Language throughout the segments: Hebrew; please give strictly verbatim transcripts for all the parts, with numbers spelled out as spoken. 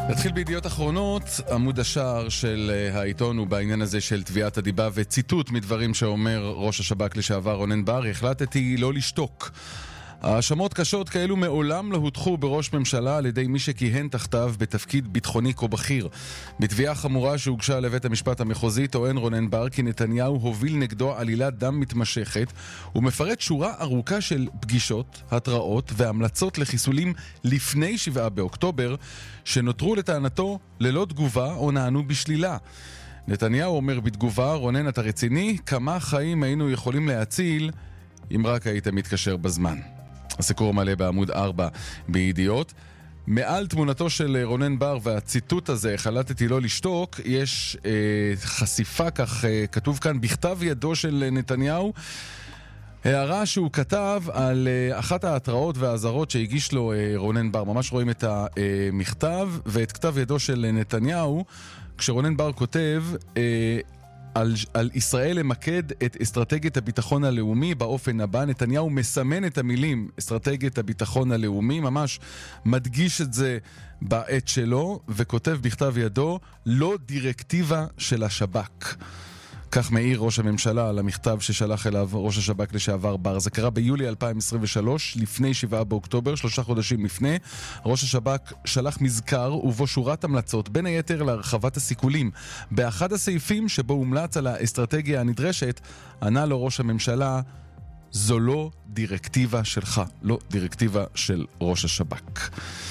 נתחיל בידיעות אחרונות. עמוד השער של העיתון הוא בעניין הזה של תביעת הדיבה וציטוט מדברים שאומר ראש השב"כ לשעבר רונן בר: החלטתי לא לשתוק. האשמות קשות כאלו מעולם לא הוטחו בראש ממשלה על ידי מי שכיהן תחתיו בתפקיד ביטחוני כה בכיר. בתביעה חמורה שהוגשה לבית המשפט המחוזי טוען רונן בר כי נתניהו הוביל נגדו עלילת דם מתמשכת ומפרט שורה ארוכה של פגישות, התראות והמלצות לחיסולים לפני שבעה באוקטובר שנותרו לטענתו ללא תגובה או נענו בשלילה. נתניהו אומר בתגובה: רונן, אתה רציני? כמה חיים היינו יכולים להציל אם רק היית מתקשר בזמן. הסיקור מלא בעמוד ארבע בידיעות. מעל תמונתו של רונן בר והציטוט הזה, החלטתי לא לשתוק, יש אה, חשיפה, כך אה, כתוב כאן, בכתב ידו של נתניהו, הערה שהוא כתב על אה, אחת ההתראות והאזהרות שהגיש לו אה, רונן בר. ממש רואים את המכתב ואת כתב ידו של נתניהו, כשרונן בר כותב: אה, על, על ישראל למקד את אסטרטגיית הביטחון הלאומי באופן הבא. נתניהו מסמן את המילים אסטרטגיית הביטחון הלאומי, ממש מדגיש את זה בעת שלו, וכותב בכתב ידו: לא דירקטיבה של השב"כ. כך מעיר ראש הממשלה על המכתב ששלח אליו ראש השב"כ לשעבר בר. זה קרה ביולי אלפיים עשרים ושלוש, לפני שבעה באוקטובר, שלושה חודשים לפני. ראש השב"כ שלח מזכר ובו שורת המלצות, בין היתר להרחבת הסיכולים. באחד הסעיפים שבו הומלץ על האסטרטגיה הנדרשת, ענה לו ראש הממשלה: זו לא דירקטיבה שלך, לא דירקטיבה של ראש השב"כ.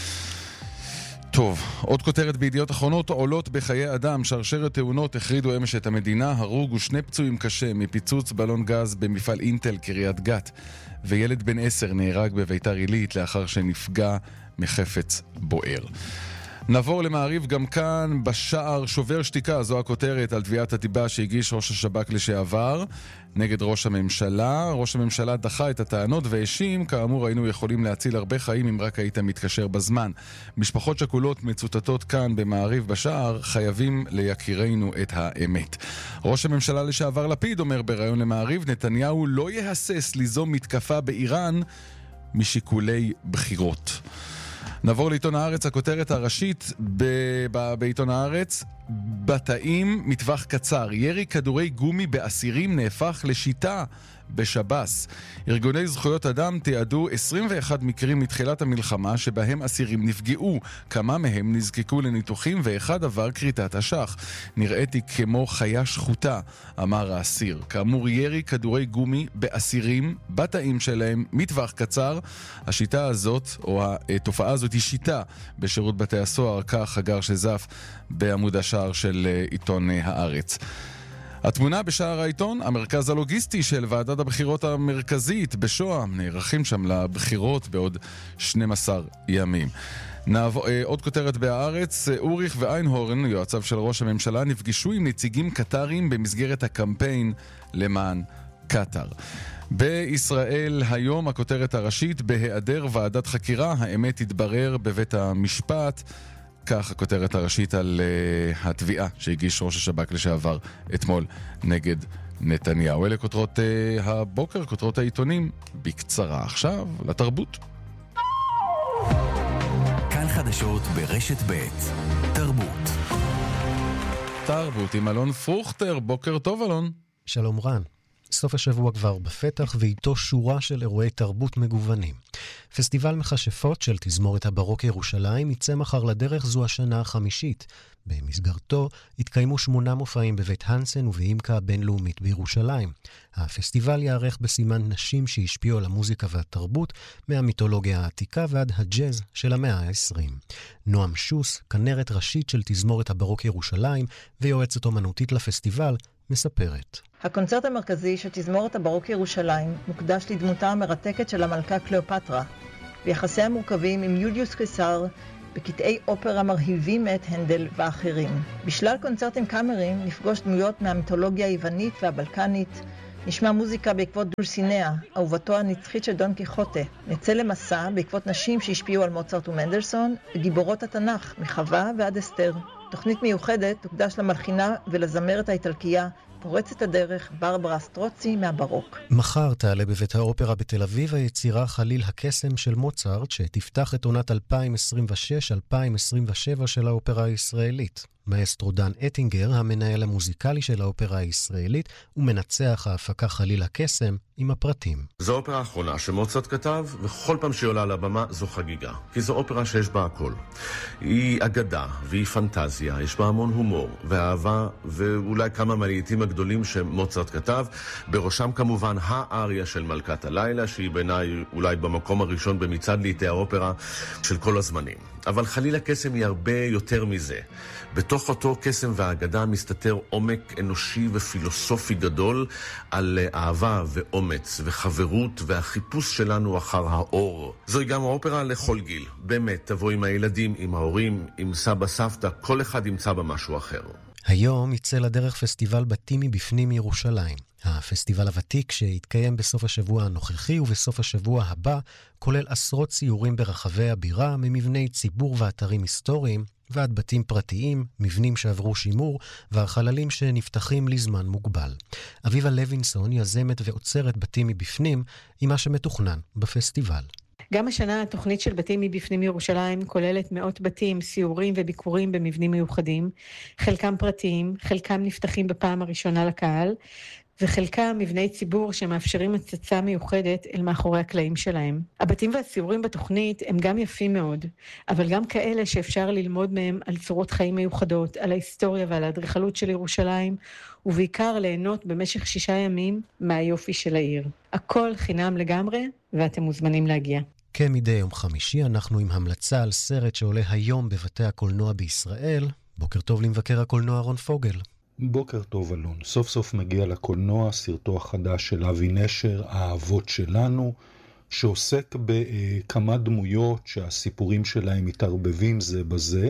טוב, עוד כותרת בידיעות אחרונות: עולות בחיי אדם, שרשרת תאונות החרידו אמש את המדינה, הרוג ושני פצועים קשה מפיצוץ בלון גז במפעל אינטל קריית גת, וילד בן עשר נהרג בביתר עילית לאחר שנפגע מחפץ בוער. נעבור למעריב. גם כאן בשער שובר שתיקה, זו הכותרת על תביעת הדיבה שהגיש ראש השב"כ לשעבר נגד ראש הממשלה. ראש הממשלה דחה את הטענות והאשים, כאמור היינו יכולים להציל הרבה חיים אם רק היית מתקשר בזמן. משפחות שכולות מצוטטות כאן במעריב בשער: חייבים ליקירנו את האמת. ראש הממשלה לשעבר לפיד אומר בראיון למעריב: נתניהו לא יהסס ליזום מתקפה באיראן משיקולי בחירות. נעבור לעיתון הארץ. הכותרת הראשית ב- ב- בעיתון הארץ: בתאים מטווח קצר, ירי כדורי גומי באסירים נהפך לשיטה בשב"ס. ארגוני זכויות אדם תיעדו עשרים ואחד מקרים מתחילת המלחמה שבהם אסירים נפגעו, כמה מהם נזקקו לניתוחים ואחד עבר קריטת אשך. נראיתי כמו חיה שחוטה, אמר האסיר. כאמור, ירי כדורי גומי באסירים בתאים שלהם מטווח קצר. השיטה הזאת, או התופעה הזאת, היא שיטה בשירות בתי הסוהר, כך הגר שזף בעמוד השער של עיתון הארץ. התמונה בשער העיתון: המרכז הלוגיסטי של ועדת הבחירות המרכזית בשוהם, נערכים שם לבחירות בעוד שנים עשר ימים. נעבור, עוד כותרת בהארץ: אוריך ואיינהורן, יועציו של ראש הממשלה, נפגשו עם נציגים קטרים במסגרת הקמפיין למען קטר. בישראל היום, הכותרת הראשית: בהיעדר ועדת חקירה, האמת תתברר בבית המשפט. כך הכותרת הראשית על uh, התביעה שהגיש ראש השב"כ לשעבר אתמול נגד נתניהו. אלה כותרות uh, הבוקר, כותרות העיתונים בקצרה. עכשיו לתרבות. כאן חדשות ברשת ב' תרבות. תרבות עם אלון פרוכטר. בוקר טוב אלון. שלום רן. סוף השבוע כבר בפתח ואיתו שורה של אירועי תרבות מגוונים. פסטיבל מכשפות של תזמורת הברוק ירושלים יצא מחר לדרך, זו השנה החמישית. במסגרתו התקיימו שמונה מופעים בבית הנסן ובאימקה הבינלאומית בירושלים. הפסטיבל יערך בסימן נשים שהשפיעו על המוזיקה והתרבות, מהמיתולוגיה העתיקה ועד הג'אז של המאה העשרים. נועם שוס, כנרת ראשית של תזמורת הברוק ירושלים ויועצת אומנותית לפסטיבל, מספרת. הקונצרט המרכזי של תזמורת הברוק ירושלים מוקדש לדמותה המרתקת של המלכה קליאופטרה, ויחסיה מורכבים עם יוליוס קיסר בקטעי אופרה מרהיבים מאת הנדל ואחרים. בשלל קונצרטים קאמריים נפגוש דמויות מהמיתולוגיה היוונית והבלקנית, נשמע מוזיקה בעקבות דולסינאה, אהובתו הנצחית של דון קיחוטה. נצא למסע בעקבות נשים שהשפיעו על מוצרט ומנדלסון, וגיבורות התנ"ך מחווה ועד אסתר. תוכנית מיוחדת תוקדש למלחינה ולזמרת האיטלקייה פורצת הדרך ברברה סטרוצי מהברוק. מחר תעלה בבית האופרה בתל אביב היצירה חליל הקסם של מוצרט, שתפתח את עונת אלפיים עשרים ושש אלפיים עשרים ושבע של האופרה הישראלית. מאסטרו דן אטינגר, המנהל המוזיקלי של האופרה הישראלית, ומנצח ההפקה חליל הקסם עם הפרטים. זו האופרה האחרונה שמוצרט כתב, וכל פעם שהיא עולה על הבמה זו חגיגה. כי זו אופרה שיש בה הכל. היא אגדה, והיא פנטזיה, יש בה המון הומור, ואהבה, ואולי כמה מהלהיטים הגדולים שמוצרט כתב, בראשם כמובן האריה של מלכת הלילה, שהיא בעיניי אולי במקום הראשון במצעד להיטי האופרה של כל הזמנים. אבל חליל הקסם היא הרבה יותר מזה. בתוך אותו קסם והאגדה מסתתר עומק אנושי ופילוסופי גדול על אהבה ואומץ וחברות והחיפוש שלנו אחר האור. זוהי גם האופרה לכל גיל. באמת, תבוא עם הילדים, עם ההורים, עם סבא סבתא, כל אחד ימצא בה משהו אחר. היום יצא לדרך פסטיבל בתים מבפנים ירושלים. הפסטיבל הוותיק שהתקיים בסוף השבוע הנוכחי ובסוף השבוע הבא, כולל עשרות ציורים ברחבי הבירה, ממבני ציבור ואתרים היסטוריים, ועד בתים פרטיים, מבנים שעברו שימור, והחללים שנפתחים לזמן מוגבל. אביבה לוינסון יזמת ועוצרת בתים מבפנים עם מה שמתוכנן בפסטיבל. גם השנה התוכנית של בתים מבפנים ירושלים כוללת מאות בתים, סיורים וביקורים במבנים מיוחדים, חלקם פרטיים, חלקם נפתחים בפעם הראשונה לקהל, וחלקם מבני ציבור שמאפשרים הצצה מיוחדת אל מאחורי הקלעים שלהם. הבתים והסיורים בתוכנית הם גם יפים מאוד, אבל גם כאלה שאפשר ללמוד מהם על צורות חיים מיוחדות, על ההיסטוריה ועל האדריכלות של ירושלים, ובעיקר ליהנות במשך שישה ימים מהיופי של העיר. הכל חינם לגמרי, ואתם מוזמנים להגיע. כמדי יום חמישי אנחנו עם המלצה על סרט שעולה היום בבתי הקולנוע בישראל. בוקר טוב למבקר הקולנוע רון פוגל. בוקר טוב אלון, סוף סוף מגיע לקולנוע סרטו החדש של אבי נשר, האהבות שלנו, שעוסק בכמה דמויות שהסיפורים שלהם מתערבבים זה בזה,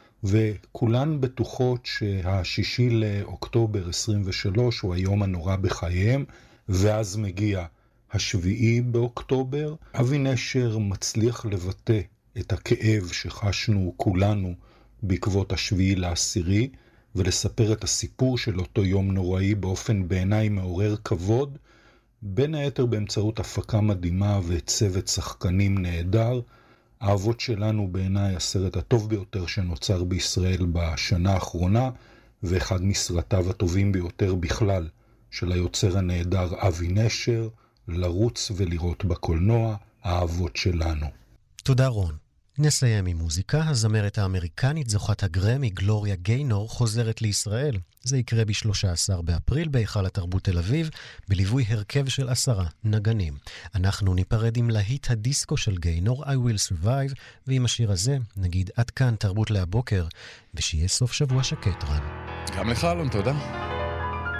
וכולן בטוחות שהשישי לאוקטובר עשרים ושלוש הוא היום הנורא בחייהם, ואז מגיע השביעי באוקטובר. אבי נשר מצליח לבטא את הכאב שחשנו כולנו בעקבות השביעי לעשירי, ולספר את הסיפור של אותו יום נוראי באופן בעיניי מעורר כבוד, בין היתר באמצעות הפקה מדהימה וצוות שחקנים נהדר. האהבות שלנו בעיניי הסרט הטוב ביותר שנוצר בישראל בשנה האחרונה, ואחד מסרטיו הטובים ביותר בכלל של היוצר הנהדר אבי נשר. לרוץ ולראות בקולנוע, האהבות שלנו. תודה רון. נסיים עם מוזיקה. הזמרת האמריקנית זוכת הגרמי גלוריה גיינור חוזרת לישראל. זה יקרה ב-שלושה עשר באפריל בהיכל התרבות תל אביב, בליווי הרכב של עשרה נגנים. אנחנו ניפרד עם להיט הדיסקו של גיינור, I Will Survive, ועם השיר הזה נגיד עד כאן תרבות להבוקר, ושיהיה סוף שבוע שקט רן. גם לך אלון, תודה.